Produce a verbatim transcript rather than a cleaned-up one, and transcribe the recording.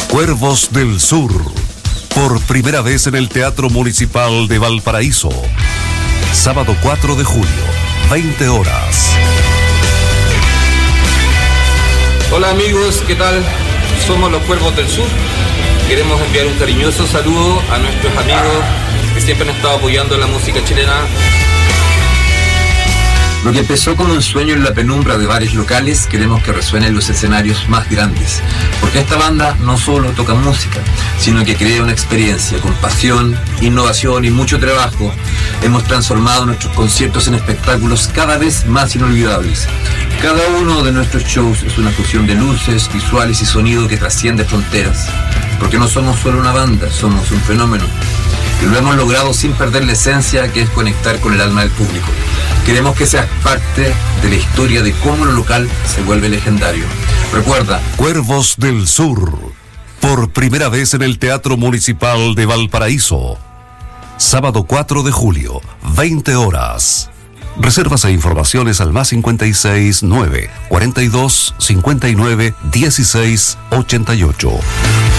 Cuervos del Sur, por primera vez en el Teatro Municipal de Valparaíso. Sábado cuatro de julio, veinte horas. Hola amigos, ¿qué tal? Somos los Cuervos del Sur. Queremos enviar un cariñoso saludo a nuestros amigos que siempre han estado apoyando la música chilena. Lo que empezó como un sueño en la penumbra de bares locales, queremos que resuene en los escenarios más grandes. Porque esta banda no solo toca música, sino que crea una experiencia con pasión, innovación y mucho trabajo. Hemos transformado nuestros conciertos en espectáculos cada vez más inolvidables. Cada uno de nuestros shows es una fusión de luces, visuales y sonido que trasciende fronteras. Porque no somos solo una banda, somos un fenómeno. Y lo hemos logrado sin perder la esencia, que es conectar con el alma del público. Queremos que seas parte de la historia de cómo lo local se vuelve legendario. Recuerda, Cuervos del Sur, por primera vez en el Teatro Municipal de Valparaíso. Sábado cuatro de julio, veinte horas. Reservas e informaciones al más cincuenta y seis, nueve, cuarenta y dos, cincuenta y nueve, dieciséis, ochenta y ocho.